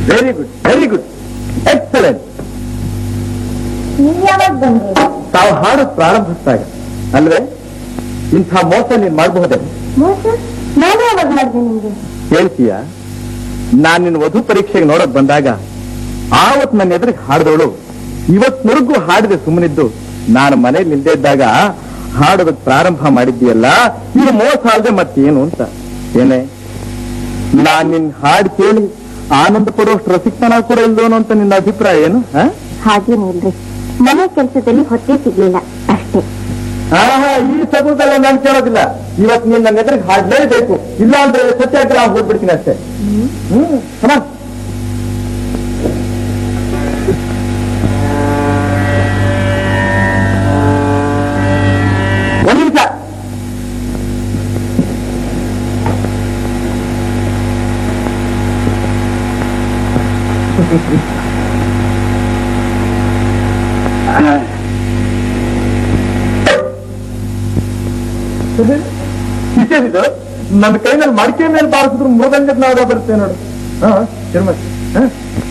Very good, very good, excellent. ತಾವು ಹಾಡು ಪ್ರಾರಂಭಿಸಿದಾಗ ಅಲ್ವೇ ಇಂಥ ಮೋಸ ನೀನ್ ಮಾಡಬಹುದೇ? ಹೇಳ್ತೀಯ? ನಾನ್ ನಿನ್ನ ವಧು ಪರೀಕ್ಷೆಗೆ ನೋಡಕ್ ಬಂದಾಗ ಆವತ್ ನನ್ನ ಎದುರಿಗೆ ಹಾಡಿದವಳು ಇವತ್ವರೆಗೂ ಹಾಡಿದೆ ಸುಮ್ಮನಿದ್ದು. ನಾನು ಮನೇಲಿ ನಿಲ್ದೇ ಇದ್ದಾಗ ಹಾಡೋದಕ್ಕೆ ಪ್ರಾರಂಭ ಮಾಡಿದ್ದೀಯಲ್ಲ, ಇದು ಮೋಸ ಅಲ್ಲದೆ ಮತ್ತೇನು ಅಂತ. ಏನೇ, ನಾನ್ ನಿನ್ ಹಾಡು ಕೇಳಿ ಆನಂದ ಪಡುವಷ್ಟು ರಸಿಕತನ ಕೂಡ ಇಲ್ದೋನು ಅಂತ ನಿನ್ನ ಅಭಿಪ್ರಾಯ ಏನು? ಹಾಗೇನಿಲ್ರಿ, ಮನೆ ಕೆಲಸದಲ್ಲಿ ಹೊಟ್ಟೆ ಸಿಗ್ಲಿಲ್ಲ ಅಷ್ಟೇ. ಈ ಸಗುದಲ್ಲ ನಾನು ಕೇಳೋದಿಲ್ಲ. ಇವತ್ತು ನೀನ್ ನನ್ನ ಎದುರಿಗೆ ಹಾಡ್ಲೇಬೇಕು, ಇಲ್ಲ ಅಂದ್ರೆ ಸತ್ಯಾಗ್ರಹ ಹೋಗ್ಬಿಡ್ತೀನಿ ಅಷ್ಟೇ. ಒಂದು ನಿಮಿಷ. ಇದು ನನ್ನ ಕೈನಲ್ಲಿ ಮಡಿಕೆ ಮೇಲೆ ಬಾರಿಸಿದ್ರು ಮೃದಂಗದ ನಾದ ಬರುತ್ತೆ ನೋಡು.